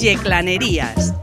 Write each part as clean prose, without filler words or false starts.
Yeclanerías.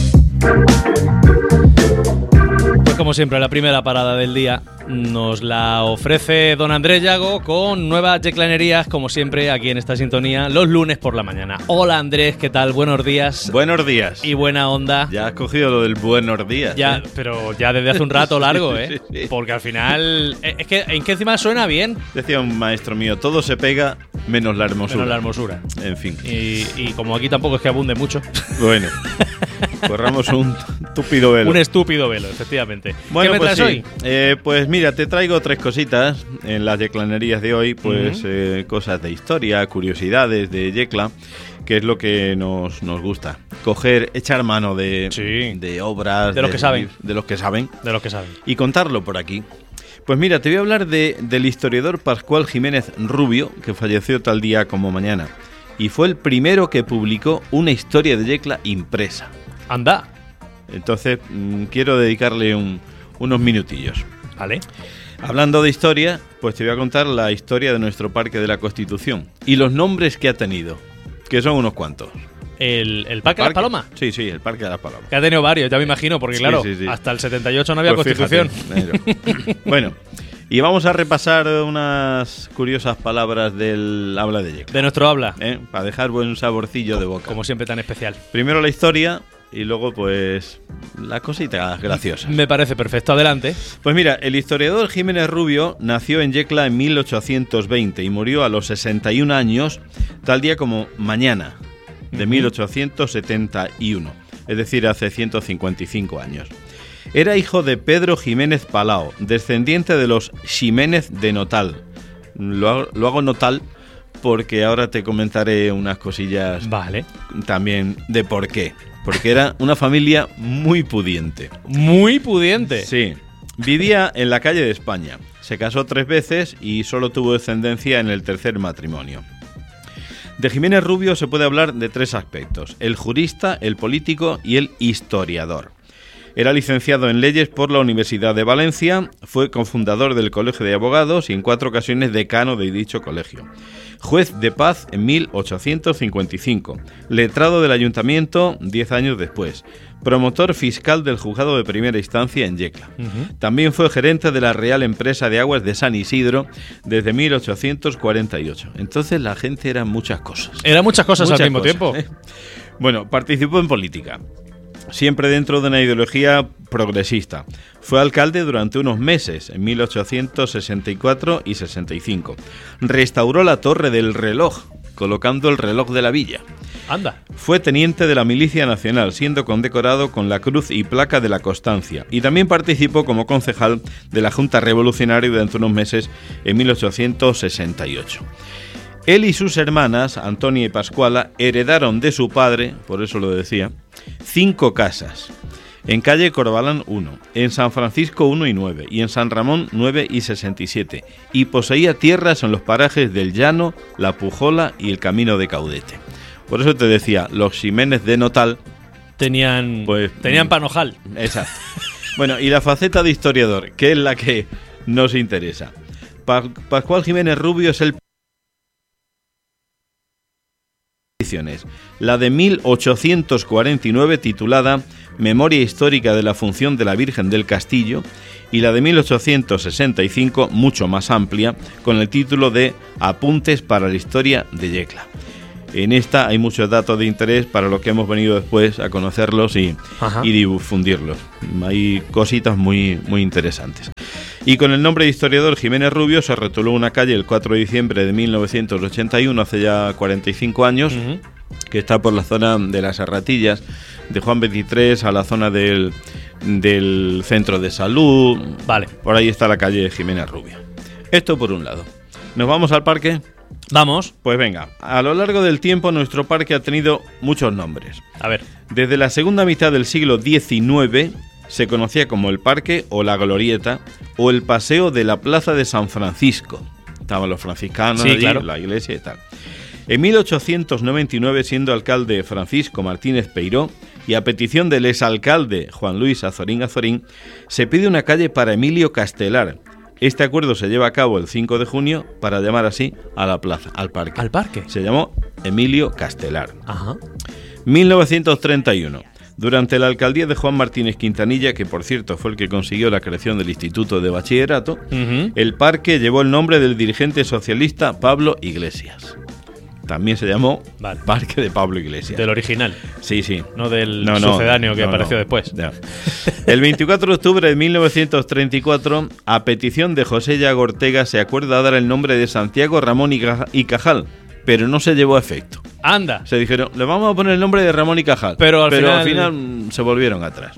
Pues como siempre, la primera parada del día nos la ofrece don Andrés Llago con nuevas yeclanerías, como siempre, aquí en esta sintonía, los lunes por la mañana. Hola Andrés, ¿qué tal? Buenos días. Buenos días. Y buena onda. Ya has cogido lo del buenos días. Ya, pero ya desde hace un rato largo, ¿eh? Sí. Porque al final, es que encima suena bien. Decía un maestro mío, todo se pega menos la hermosura. Menos la hermosura. En fin. Y como aquí tampoco es que abunde mucho. Bueno, corramos un estúpido velo. Un estúpido velo, efectivamente. Bueno, ¿Qué me pues traes hoy? Pues mira, te traigo tres cositas en las yeclanerías de hoy, pues cosas de historia, curiosidades de yecla, que es lo que nos gusta. Coger, echar mano de obras, de los que saben. De los que saben. De los que saben. Y contarlo por aquí. Pues mira, te voy a hablar del historiador Pascual Jiménez Rubio, que falleció tal día como mañana. Y fue el primero que publicó una historia de yecla impresa. Anda. Entonces, quiero dedicarle unos minutillos. Vale. Hablando de historia, pues te voy a contar la historia de nuestro Parque de la Constitución y los nombres que ha tenido, que son unos cuantos. ¿El Parque de las Palomas? Sí, el Parque de las Palomas. Que ha tenido varios, ya me imagino, porque claro, sí. hasta el 78 no había pues Constitución. Fíjate, bueno, y vamos a repasar unas curiosas palabras del habla de yecla. De nuestro habla. Para dejar buen saborcillo de boca. Como siempre, tan especial. Primero la historia y luego pues las cositas graciosas. Me parece perfecto, adelante. Pues mira, el historiador Jiménez Rubio nació en Yecla en 1820 y murió a los 61 años, tal día como mañana, de 1871, es decir, hace 155 años. Era hijo de Pedro Jiménez Palao, descendiente de los Ximénez de Notal. Lo hago Notal porque ahora te comentaré unas cosillas también de por qué. Porque era una familia muy pudiente. ¿Muy pudiente? Sí. Vivía en la calle de España. Se casó 3 veces y solo tuvo descendencia en el tercer matrimonio. De Jiménez Rubio se puede hablar de 3 aspectos: el jurista, el político y el historiador. Era licenciado en Leyes por la Universidad de Valencia, fue cofundador del Colegio de Abogados y en 4 ocasiones decano de dicho colegio. Juez de paz en 1855, letrado del Ayuntamiento 10 años después, promotor fiscal del Juzgado de Primera Instancia en Yecla. También fue gerente de la Real Empresa de Aguas de San Isidro desde 1848. Entonces la gente era muchas cosas. Era muchas cosas al mismo tiempo. Bueno, participó en política. Siempre dentro de una ideología progresista. Fue alcalde durante unos meses, en 1864 y 65. Restauró la Torre del Reloj, colocando el reloj de la villa. Anda. Fue teniente de la Milicia Nacional, siendo condecorado con la Cruz y Placa de la Constancia. Y también participó como concejal de la Junta Revolucionaria durante unos meses, en 1868. Él y sus hermanas, Antonia y Pascuala, heredaron de su padre, por eso lo decía, 5 casas. En calle Corbalán 1, en San Francisco 1 y 9, y en San Ramón 9 y 67. Y poseía tierras en los parajes del Llano, La Pujola y el Camino de Caudete. Por eso te decía, los Ximénez de Notal tenían panojal. Exacto. Bueno, y la faceta de historiador, que es la que nos interesa. Pascual Jiménez Rubio es el la de 1849 titulada Memoria histórica de la función de la Virgen del Castillo y la de 1865 mucho más amplia con el título de Apuntes para la historia de Yecla. En esta hay muchos datos de interés para los que hemos venido después a conocerlos y difundirlos. Hay cositas muy, muy interesantes. Y con el nombre de historiador Jiménez Rubio se rotuló una calle el 4 de diciembre de 1981, hace ya 45 años, que está por la zona de las Serratillas, de Juan 23 a la zona del centro de salud. Vale. Por ahí está la calle de Jiménez Rubio. Esto por un lado. ¿Nos vamos al parque? Vamos. Pues venga, a lo largo del tiempo nuestro parque ha tenido muchos nombres. A ver. Desde la segunda mitad del siglo XIX se conocía como el Parque o la Glorieta o el Paseo de la Plaza de San Francisco. Estaban los franciscanos allí, claro, la iglesia y tal. En 1899, siendo alcalde Francisco Martínez Peiró y a petición del exalcalde Juan Luis Azorín Azorín, se pide una calle para Emilio Castelar. Este acuerdo se lleva a cabo el 5 de junio para llamar así a la plaza, al parque. ¿Al parque? Se llamó Emilio Castelar. Ajá. 1931. Durante la alcaldía de Juan Martínez Quintanilla, que por cierto fue el que consiguió la creación del Instituto de Bachillerato, el parque llevó el nombre del dirigente socialista Pablo Iglesias. También se llamó Parque de Pablo Iglesias. Del original. Sí, sí. No del sucedáneo que apareció después. Ya. El 24 de octubre de 1934, a petición de José Yago Ortega, se acuerda dar el nombre de Santiago Ramón y Cajal, pero no se llevó a efecto. ¡Anda! Se dijeron, le vamos a poner el nombre de Ramón y Cajal. Pero al final se volvieron atrás.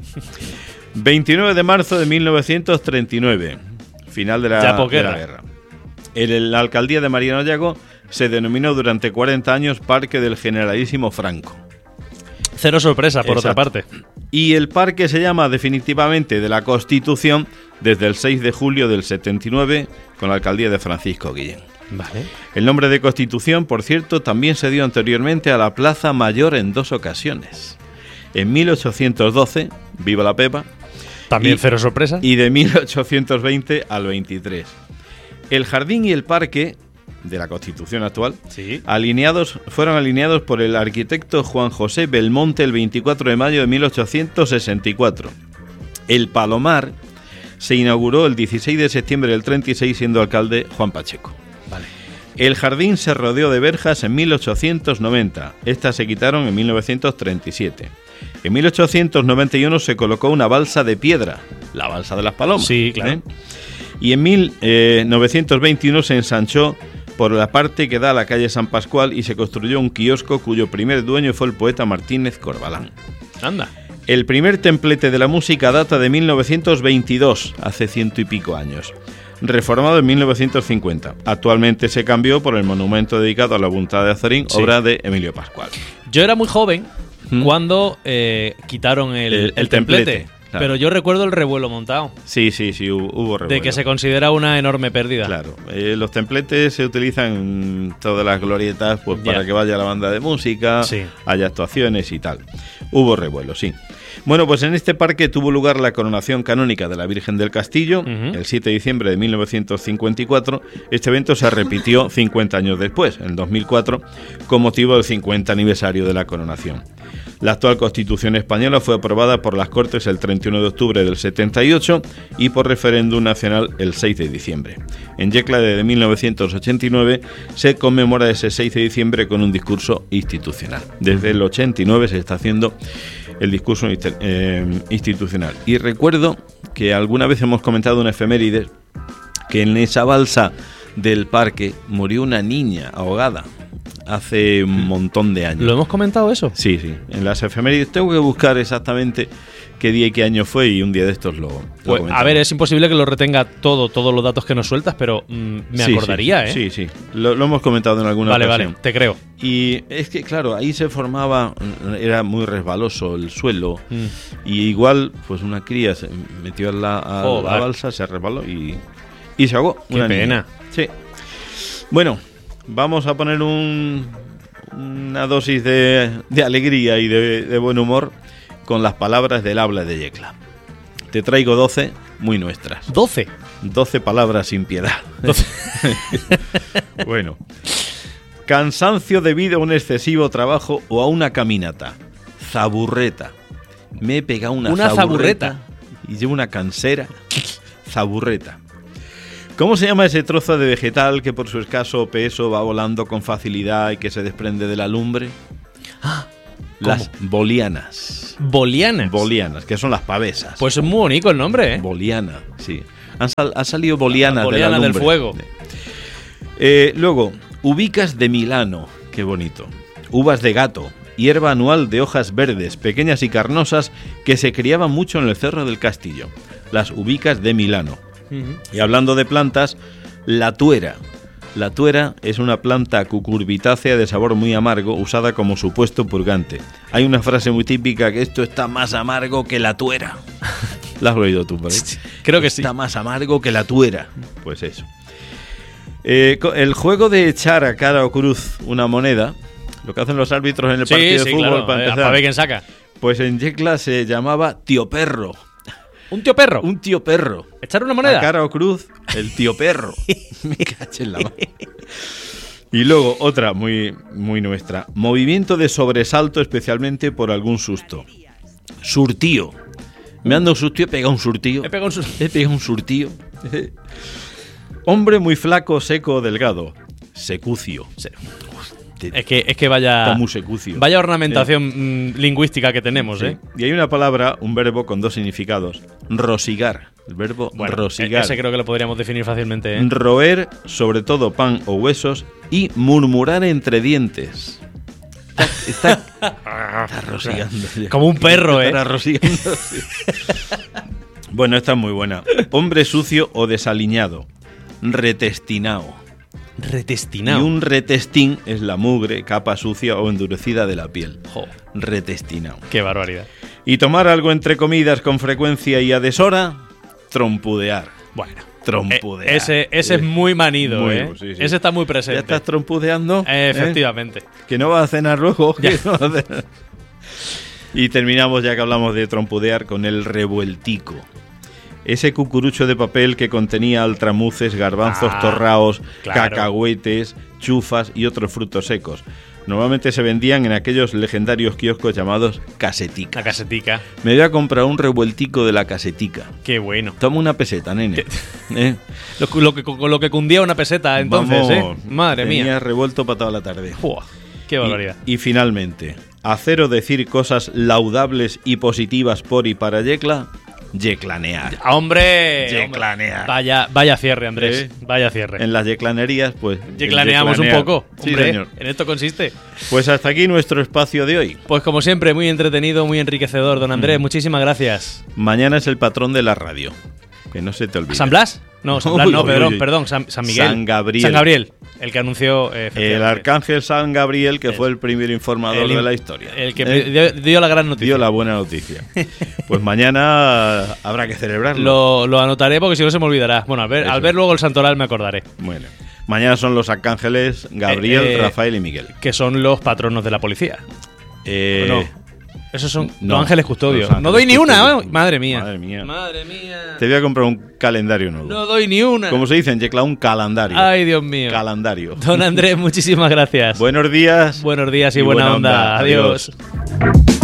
29 de marzo de 1939, final de la guerra. La alcaldía de Mariano Yago se denominó durante 40 años Parque del Generalísimo Franco. Cero sorpresa, por otra parte. Y el parque se llama definitivamente de la Constitución desde el 6 de julio del 79 con la alcaldía de Francisco Guillén. Vale. El nombre de Constitución, por cierto, también se dio anteriormente a la Plaza Mayor en 2 ocasiones. En 1812, viva la Pepa. También cero sorpresa. Y de 1820 al 23. El jardín y el parque de la Constitución actual, fueron alineados por el arquitecto Juan José Belmonte el 24 de mayo de 1864. El Palomar se inauguró el 16 de septiembre del 36, siendo alcalde Juan Pacheco. Vale. El jardín se rodeó de verjas en 1890. Estas se quitaron en 1937. En 1891 se colocó una balsa de piedra, la balsa de las Palomas. Sí, claro. Y en 1921 se ensanchó por la parte que da a la calle San Pascual y se construyó un kiosco cuyo primer dueño fue el poeta Martínez Corbalán. Anda. El primer templete de la música data de 1922, hace 100 y pico años. Reformado en 1950. Actualmente se cambió por el monumento dedicado a la voluntad de Azorín, obra de Emilio Pascual. Yo era muy joven cuando quitaron el templete. Claro. Pero yo recuerdo el revuelo montado. Sí, hubo revuelo. De que se considera una enorme pérdida. Claro, los templetes se utilizan en todas las glorietas pues para que vaya la banda de música, haya actuaciones y tal. Hubo revuelo, sí. Bueno, pues en este parque tuvo lugar la coronación canónica de la Virgen del Castillo, el 7 de diciembre de 1954. Este evento se repitió 50 años después, en 2004, con motivo del 50 aniversario de la coronación. La actual Constitución española fue aprobada por las Cortes el 31 de octubre del 78 y por referéndum nacional el 6 de diciembre. En Yecla, desde 1989, se conmemora ese 6 de diciembre con un discurso institucional. Desde el 89 se está haciendo el discurso institucional. Y recuerdo que alguna vez hemos comentado una efeméride que en esa balsa del parque murió una niña ahogada. Hace un montón de años. ¿Lo hemos comentado eso? Sí. En las efemérides tengo que buscar exactamente qué día y qué año fue y un día de estos lo a ver, es imposible que lo retenga todos los datos que nos sueltas, pero me acordaría, ¿eh? Sí. Lo hemos comentado en alguna ocasión. Vale, te creo. Y es que, claro, ahí se formaba, era muy resbaloso el suelo y igual, pues una cría se metió a la balsa, se resbaló y se ahogó. Qué pena. Sí. Bueno, vamos a poner una dosis de alegría y de buen humor con las palabras del habla de Yecla. Te traigo 12 muy nuestras. ¿12? 12 palabras sin piedad. 12. Bueno. Cansancio debido a un excesivo trabajo o a una caminata. Zaburreta. Me he pegado una zaburreta. Y llevo una cansera. Zaburreta. ¿Cómo se llama ese trozo de vegetal que por su escaso peso va volando con facilidad y que se desprende de la lumbre? Las bolianas. ¿Bolianas? Bolianas, que son las pavesas. Pues es muy bonito el nombre, ¿eh? Boliana, sí. Ha salido bolianas de la lumbre. Del fuego. Luego, ubicas de Milano. Qué bonito. Uvas de gato. Hierba anual de hojas verdes, pequeñas y carnosas, que se criaban mucho en el Cerro del Castillo. Las ubicas de Milano. Y hablando de plantas, la tuera. La tuera es una planta cucurbitácea de sabor muy amargo, usada como supuesto purgante. Hay una frase muy típica que esto está más amargo que la tuera. ¿La has oído tú, por ahí? Creo que sí. Está más amargo que la tuera. Pues eso. El juego de echar a cara o cruz una moneda, lo que hacen los árbitros en el partido de fútbol, claro, para empezar. Para ver quién saca. Pues en Yecla se llamaba tío perro. ¿Un tío perro? Un tío perro. ¿Echar una moneda? A cara o cruz, el tío perro. Me caché en la mano. Y luego otra muy, muy nuestra. Movimiento de sobresalto, especialmente por algún susto. Surtío. Me ando un susto, he pegado un surtío. He pegado un surtío. Hombre muy flaco, seco o delgado. Secucio. Es que vaya... Está muy secucio. Vaya ornamentación lingüística que tenemos, Sí. Y hay una palabra, un verbo con dos significados. Rosigar. El verbo rosigar. Ese creo que lo podríamos definir fácilmente, ¿eh? Roer, sobre todo pan o huesos, y murmurar entre dientes. Está rosigando. Como un perro, ¿eh? Está rosigando, sí. Bueno, esta es muy buena. Hombre sucio o desaliñado. Retestinao. Retestinao. Y un retestín es la mugre, capa sucia o endurecida de la piel. Jo. Retestinao. Qué barbaridad. Y tomar algo entre comidas con frecuencia y a deshora, trompudear. Bueno. Trompudear. Ese es muy manido, Muy, ¿eh? sí, sí. Ese está muy presente. ¿Ya estás trompudeando? Efectivamente. Que no vas a cenar luego. Ya. No vas a cenar. Y terminamos, ya que hablamos de trompudear, con el revueltico. Ese cucurucho de papel que contenía altramuces, garbanzos torraos, claro. cacahuetes, chufas y otros frutos secos. Normalmente se vendían en aquellos legendarios kioscos llamados casetica. La casetica. Me voy a comprar un revueltico de la casetica. Qué bueno. Toma una peseta, nene. Lo que cundía una peseta entonces, Vamos, Madre mía. tenía revuelto para toda la tarde. Fua, qué barbaridad. Y finalmente, hacer o decir cosas laudables y positivas por y para Yecla, yeclanear. ¡Hombre! Yeclanear. Vaya cierre, Andrés. Vaya cierre. En las yeclanerías, pues... Yeclaneamos un yeclanear. poco. Sí, Hombre, señor. en esto consiste. Pues hasta aquí nuestro espacio de hoy. Pues como siempre, muy entretenido, muy enriquecedor, don Andrés. Muchísimas gracias. Mañana es el patrón de la radio. Que no se te olvide. ¿San Blas? No, San Blas no, Uy. perdón, San Miguel. San Gabriel. San Gabriel, el que anunció... El arcángel San Gabriel, que fue el primer informador de la historia. El que dio la gran noticia. Dio la buena noticia. Pues mañana habrá que celebrarlo. Lo anotaré porque si no se me olvidará. Bueno, al ver luego el santoral me acordaré. Bueno, mañana son los arcángeles Gabriel, Rafael y Miguel. Que son los patronos de la policía. No. Esos son no, los ángeles custodios. los ángeles No doy ni custodios. una, ¿eh? Madre mía. Madre mía. Madre mía. Te voy a comprar un calendario nuevo. No doy ni una. Como se dice en Yecla, un calendario. Ay, Dios mío. Calendario. Don Andrés, muchísimas gracias. Buenos días. Buenos días y buena onda. Adiós.